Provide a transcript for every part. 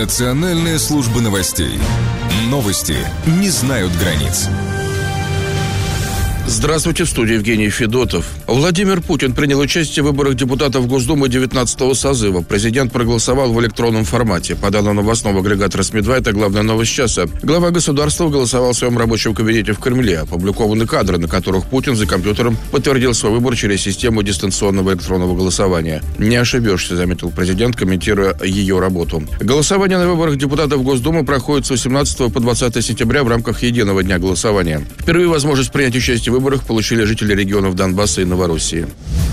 Национальная служба новостей. Новости не знают границ. Здравствуйте, в студии Евгений Федотов. Владимир Путин принял участие в выборах депутатов Госдумы 19-го созыва. Президент проголосовал в электронном формате. По данным новостного агрегатора СМИ-2, это главная новость часа. Глава государства голосовал в своем рабочем кабинете в Кремле. Опубликованы кадры, на которых Путин за компьютером подтвердил свой выбор через систему дистанционного электронного голосования. «Не ошибешься», заметил президент, комментируя ее работу. Голосование на выборах депутатов Госдумы проходит с 18 по 20 сентября в рамках единого дня голосования. Впервые возможность принять участие в выборах получили жители регионов Донбасса и Новороссии.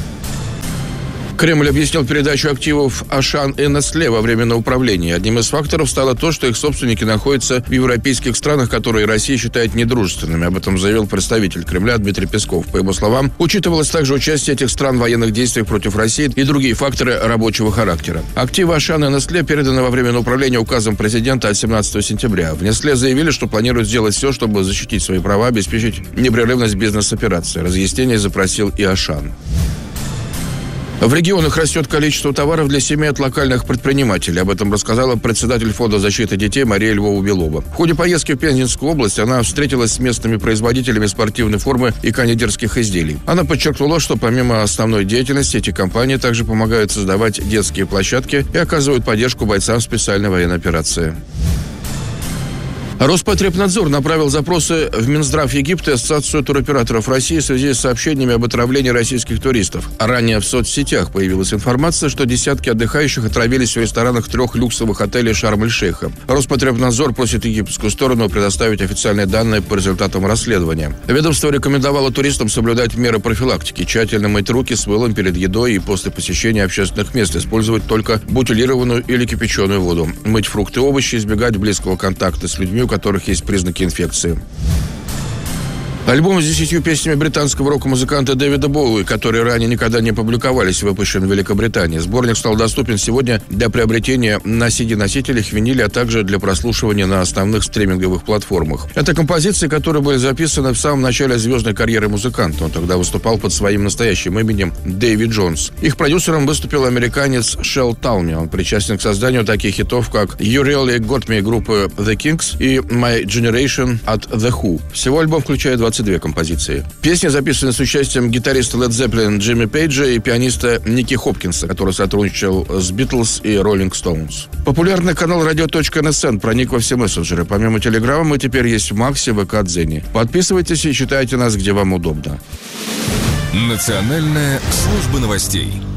Кремль объяснил передачу активов Ашан и Nestlé во время управления. Одним из факторов стало то, что их собственники находятся в европейских странах, которые Россия считает недружественными. Об этом заявил представитель Кремля Дмитрий Песков. По его словам, учитывалось также участие этих стран в военных действиях против России и другие факторы рабочего характера. Активы Ашан и Nestlé переданы во время управления указом президента от 17 сентября. В Nestlé заявили, что планируют сделать все, чтобы защитить свои права, обеспечить непрерывность бизнес-операций. Разъяснение запросил и Ашан. В регионах растет количество товаров для семей от локальных предпринимателей. Об этом рассказала председатель Фонда защиты детей Мария Львова-Белова. В ходе поездки в Пензенскую область она встретилась с местными производителями спортивной формы и кондитерских изделий. Она подчеркнула, что помимо основной деятельности, эти компании также помогают создавать детские площадки и оказывают поддержку бойцам специальной военной операции. Роспотребнадзор направил запросы в Минздрав Египта и Ассоциацию туроператоров России в связи с сообщениями об отравлении российских туристов. Ранее в соцсетях появилась информация, что десятки отдыхающих отравились в ресторанах 3 люксовых отелей Шарм-эль-Шейха. Роспотребнадзор просит египетскую сторону предоставить официальные данные по результатам расследования. Ведомство рекомендовало туристам соблюдать меры профилактики, тщательно мыть руки с мылом перед едой и после посещения общественных мест, использовать только бутилированную или кипяченую воду, мыть фрукты и овощи, избегать близкого контакта с людьми, у которых есть признаки инфекции. Альбом с 10 песнями британского рок-музыканта Дэвида Боуи, которые ранее никогда не публиковались, выпущен в Великобритании. Сборник стал доступен сегодня для приобретения на CD-носителях, виниле, а также для прослушивания на основных стриминговых платформах. Это композиции, которые были записаны в самом начале звездной карьеры музыканта. Он тогда выступал под своим настоящим именем Дэвид Джонс. Их продюсером выступил американец Шел Талми. Он причастен к созданию таких хитов, как «You Really Got Me» группы The Kinks и «My Generation» от The Who. Всего альбом включает 22 композиции. Песни записаны с участием гитариста Led Zeppelin Джимми Пейджа и пианиста Ники Хопкинса, который сотрудничал с Beatles и Rolling Stones. Популярный канал radio.nsn проник во все мессенджеры. Помимо Телеграма мы теперь есть в Максе, ВК, Дзене. Подписывайтесь и читайте нас, где вам удобно. Национальная служба новостей.